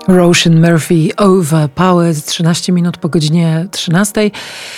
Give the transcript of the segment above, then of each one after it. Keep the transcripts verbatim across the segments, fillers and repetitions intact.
Róisín Murphy, Overpowered, trzynaście minut po godzinie trzynastej.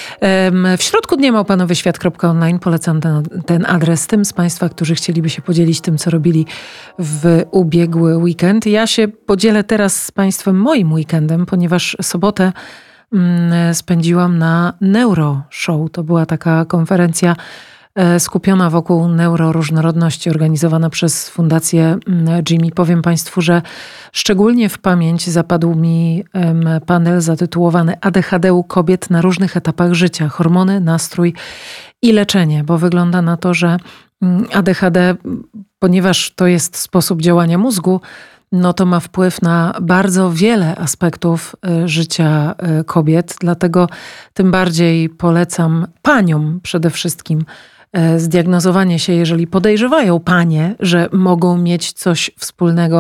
W środku dnia małpanowyświat kropka online. Polecam ten, ten adres tym z Państwa, którzy chcieliby się podzielić tym, co robili w ubiegły weekend. Ja się podzielę teraz z Państwem moim weekendem, ponieważ sobotę mm, spędziłam na Neuro Show. To była taka konferencja skupiona wokół neuroróżnorodności, organizowana przez Fundację Jimmy. Powiem Państwu, że szczególnie w pamięć zapadł mi panel zatytułowany A D H D u kobiet na różnych etapach życia. Hormony, nastrój i leczenie, bo wygląda na to, że A D H D, ponieważ to jest sposób działania mózgu, no to ma wpływ na bardzo wiele aspektów życia kobiet. Dlatego tym bardziej polecam paniom przede wszystkim zdiagnozowanie się, jeżeli podejrzewają panie, że mogą mieć coś wspólnego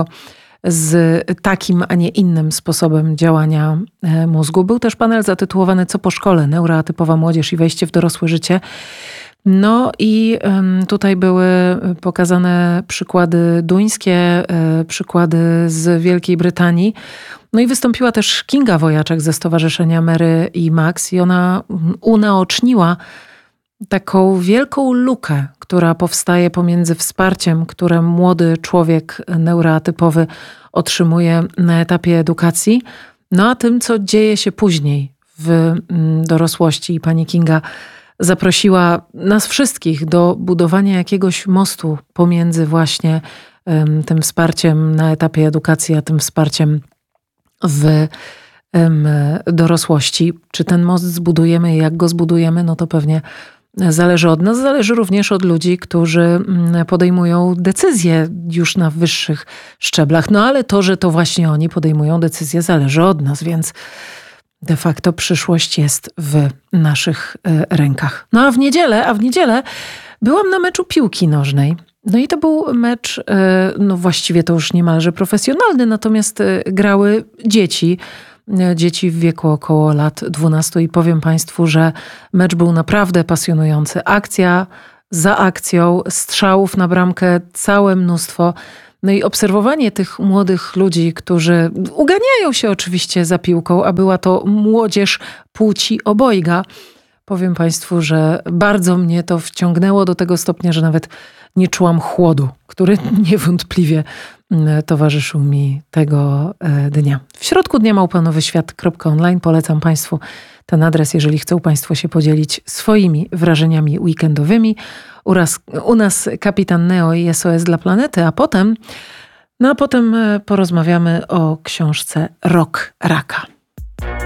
z takim, a nie innym sposobem działania mózgu. Był też panel zatytułowany Co po szkole? Neuroatypowa młodzież i wejście w dorosłe życie. No i tutaj były pokazane przykłady duńskie, przykłady z Wielkiej Brytanii. No i wystąpiła też Kinga Wojaczek ze Stowarzyszenia Mary i Max i ona unaoczniła taką wielką lukę, która powstaje pomiędzy wsparciem, które młody człowiek neuroatypowy otrzymuje na etapie edukacji, no a tym, co dzieje się później w dorosłości. I pani Kinga zaprosiła nas wszystkich do budowania jakiegoś mostu pomiędzy właśnie um, tym wsparciem na etapie edukacji, a tym wsparciem w um, dorosłości. Czy ten most zbudujemy i jak go zbudujemy, no to pewnie zależy od nas, zależy również od ludzi, którzy podejmują decyzje już na wyższych szczeblach. No ale to, że to właśnie oni podejmują decyzje, zależy od nas, więc de facto przyszłość jest w naszych rękach. No a w niedzielę, a w niedzielę byłam na meczu piłki nożnej. No i to był mecz, no właściwie to już niemalże profesjonalny, natomiast grały dzieci. Dzieci w wieku około lat dwunastu i powiem Państwu, że mecz był naprawdę pasjonujący. Akcja za akcją, strzałów na bramkę całe mnóstwo. No i obserwowanie tych młodych ludzi, którzy uganiają się oczywiście za piłką, a była to młodzież płci obojga. Powiem Państwu, że bardzo mnie to wciągnęło do tego stopnia, że nawet nie czułam chłodu, który niewątpliwie towarzyszył mi tego dnia. W środku dnia małpanowyświat kropka online. Polecam Państwu ten adres, jeżeli chcą Państwo się podzielić swoimi wrażeniami weekendowymi. U nas, u nas Kapitan Neo i S O S dla planety, a potem, no a potem porozmawiamy o książce Rok Raka.